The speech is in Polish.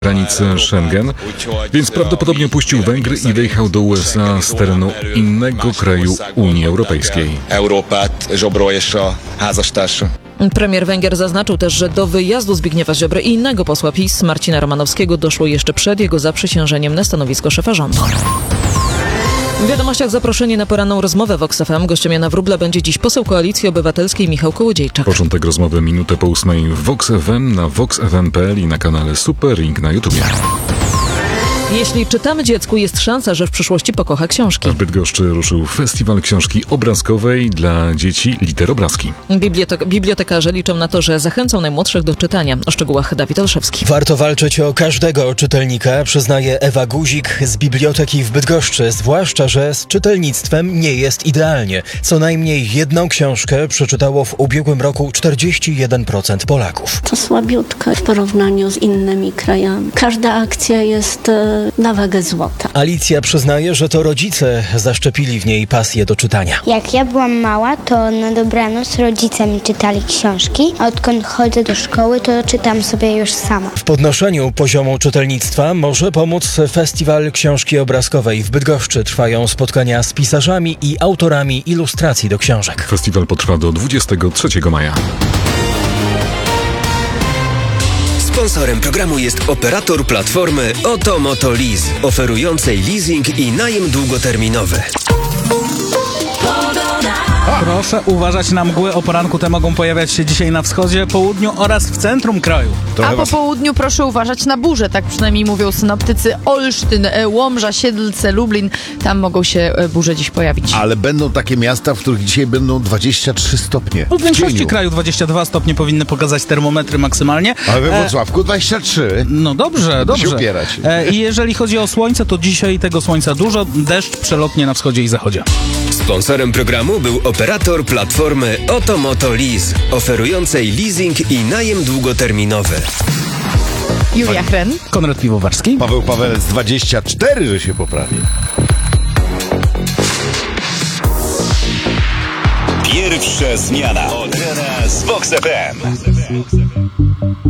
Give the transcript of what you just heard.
granicy Schengen, więc prawdopodobnie opuścił Węgry i wyjechał do USA z terenu innego kraju Unii Europejskiej. Premier Węgier zaznaczył też, że do wyjazdu Zbigniewa Ziobry i innego posła PiS Marcina Romanowskiego doszło jeszcze przed jego zaprzysiężeniem na stanowisko szefa rządu. W wiadomościach zaproszenie na poranną rozmowę Vox FM. Gościem Jana Wróbla będzie dziś poseł Koalicji Obywatelskiej Michał Kołodziejczak. Początek rozmowy minutę po 8 w Vox FM, na voxfm.pl i na kanale Super Ring na YouTubie. Jeśli czytamy dziecku, jest szansa, że w przyszłości pokocha książki. W Bydgoszczy ruszył festiwal książki obrazkowej dla dzieci Literobrazki. Bibliotekarze liczą na to, że zachęcą najmłodszych do czytania. O szczegółach Dawid Olszewski. Warto walczyć o każdego czytelnika, przyznaje Ewa Guzik z Biblioteki w Bydgoszczy, zwłaszcza, że z czytelnictwem nie jest idealnie. Co najmniej jedną książkę przeczytało w ubiegłym roku 41% Polaków. To słabiutko w porównaniu z innymi krajami. Każda akcja jest na wagę złota. Alicja przyznaje, że to rodzice zaszczepili w niej pasję do czytania. Jak ja byłam mała, to na dobranoc rodzice mi czytali książki, a odkąd chodzę do szkoły, to czytam sobie już sama. W podnoszeniu poziomu czytelnictwa może pomóc Festiwal Książki Obrazkowej. W Bydgoszczy trwają spotkania z pisarzami i autorami ilustracji do książek. Festiwal potrwa do 23 maja. Sponsorem programu jest operator platformy Oto Lease, oferującej leasing i najem długoterminowy. Proszę uważać na mgły. O poranku te mogą pojawiać się dzisiaj na wschodzie, południu oraz w centrum kraju. A po południu proszę uważać na burze, tak przynajmniej mówią synoptycy. Olsztyn, Łomża, Siedlce, Lublin, tam mogą się burze dziś pojawić. Ale będą takie miasta, w których dzisiaj będą 23 stopnie. W większości kraju 22 stopnie powinny pokazać termometry maksymalnie. Ale we Wrocławku 23. No dobrze. Się upierać. I jeżeli chodzi o słońce, to dzisiaj tego słońca dużo, deszcz przelotnie na wschodzie i zachodzie. Sponsorem programu był operator platformy Oto Lease, oferującej leasing i najem długoterminowy. Julia Chren. Konrad Piwowarski. Paweł Pawelec 24, że się poprawi. Pierwsza zmiana. Od rana z Vox FM.